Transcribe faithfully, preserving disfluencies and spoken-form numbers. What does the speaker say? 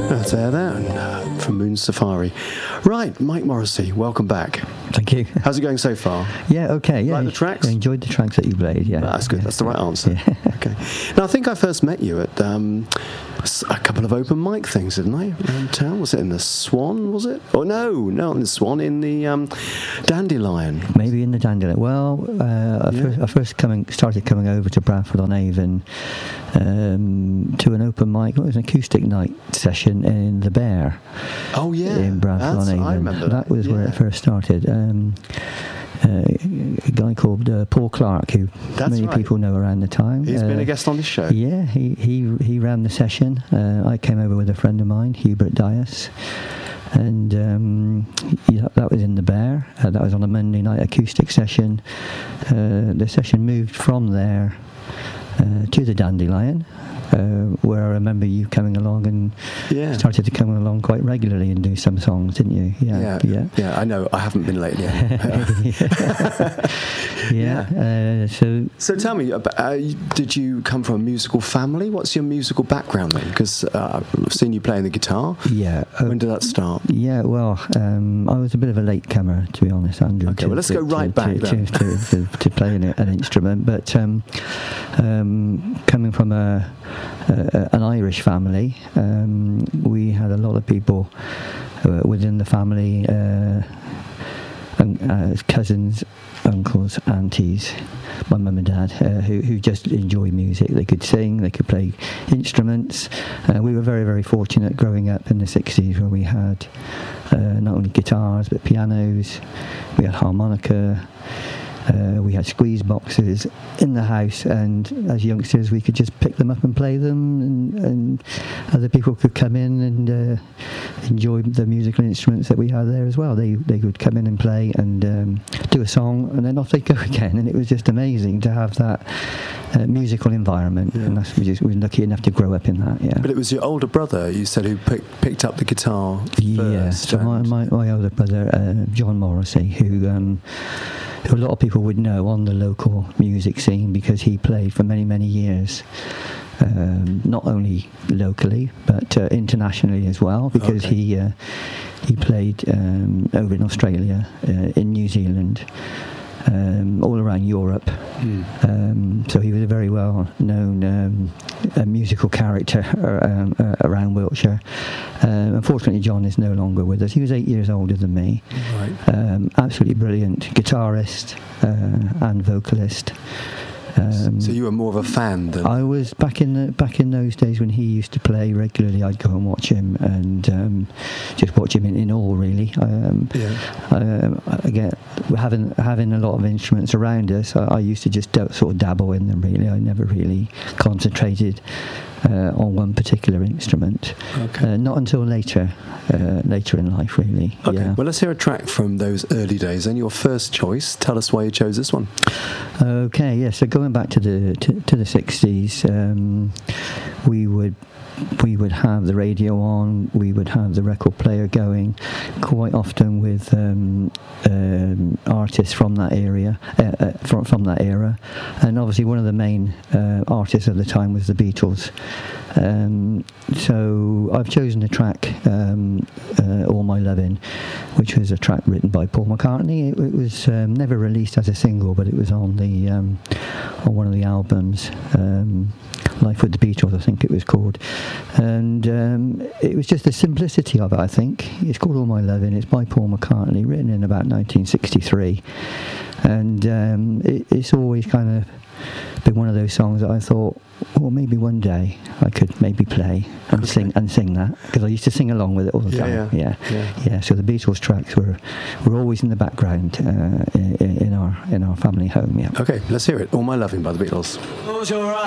That's Air There uh, from Moon Safari. Right, Mike Morrissey, welcome back. Thank you. How's it going so far? Yeah, okay. Yeah, like the tracks? I enjoyed the tracks that you played, yeah. That's good, yeah. that's the right answer. Yeah. Okay. Now, I think I first met you at um, a couple of open mic things, didn't I? Around town. Was it in the Swan, was it? Oh, no, not in the Swan, in the um, Dandelion. Maybe in the Dandelion. Well, uh, I, Yeah. first, I first coming, started coming over to Bradford-on-Avon um, to an open mic. It was an acoustic night session in the Bear. Oh, yeah. In Bradford-on-Avon. I remember that. That was yeah. where it first started. Um, uh, a guy called uh, Paul Clark, who That's many right. people know around the time. He's uh, been a guest on this show. Yeah, he, he, he ran the session. Uh, I came over with a friend of mine, Hubert Dias. And um, yeah, that was in the Bear. Uh, that was on a Monday night acoustic session. Uh, the session moved from there uh, to the Dandelion, uh, where I remember you coming along and Yeah. started to come along quite regularly and do some songs, didn't you? Yeah, Yeah, yeah. yeah, I know. I haven't been lately. yeah. Uh, so, So tell me, ab- uh, did you come from a musical family? What's your musical background then? Because uh, I've seen you playing the guitar. yeah. Uh, When did that start? Yeah, well, um, I was a bit of a latecomer, to be honest, Andrew. Okay, to, well, let's to, go right to, back to, then. to, to, to, to playing an instrument. But um, um, coming from a, a an Irish family, um, we had a lot of people uh, within the family, uh, and, uh, cousins, uncles, aunties, my mum and dad, uh, who, who just enjoy music. They could sing, they could play instruments. Uh, we were very, very fortunate growing up in the sixties, where we had uh, not only guitars but pianos, we had harmonica, uh, we had squeeze boxes in the house, and as youngsters we could just pick them up and play them, and, and other people could come in and uh, enjoy the musical instruments that we had there as well. They they would come in and play and um, do a song, and then off they'd go again, and it was just amazing to have that uh, musical environment. Yeah. And that's, we, just, we were lucky enough to grow up in that. Yeah. But it was your older brother, you said, who pick, picked up the guitar first. Yeah, so my, and- my, my older brother, uh, John Morrissey, who um, who a lot of people would know on the local music scene, because he played for many, many years, um, not only locally but uh, internationally as well, because Okay. he uh, he played um, over in Australia, uh, in New Zealand, um, all around Europe. Mm. Um, so he was a very well known um, a musical character uh, um, uh, around Wiltshire. Uh, unfortunately, John is no longer with us. He was eight years older than me. Right. Um, absolutely brilliant guitarist uh, and vocalist. Um, So you were more of a fan than... I was back in the, back in those days when he used to play regularly. I'd go and watch him, and um, just watch him in, in all, really. Um, Yeah. um, again, having having a lot of instruments around us, I, I used to just do, sort of dabble in them. Really, I never really concentrated uh, on one particular instrument. Okay. Uh, not until later, uh, later in life, really. Okay, Yeah. well, let's hear a track from those early days. Then your first choice. Tell us why you chose this one. Okay, yeah. So going back to the to, to the sixties, um, we would we would have the radio on. We would have the record player going, quite often with um, um, artists from that area, uh, uh, from from that era, and obviously one of the main uh, artists at the time was the Beatles. Um, so I've chosen the track um, uh, All My Lovin', which was a track written by Paul McCartney. It, it was um, never released as a single, but it was on the um, on one of the albums, um, Life with the Beatles, I think it was called. And um, it was just the simplicity of it, I think. It's called All My Lovin'. It's by Paul McCartney, written in about nineteen sixty-three. And um, it, it's always kind of been one of those songs that I thought, well, maybe one day I could maybe play and Okay. sing and sing that, because I used to sing along with it all the Yeah, time. yeah, yeah, yeah. yeah. So the Beatles tracks were were always in the background uh, in, in our in our family home. Yeah. Okay, let's hear it. All My Loving by the Beatles.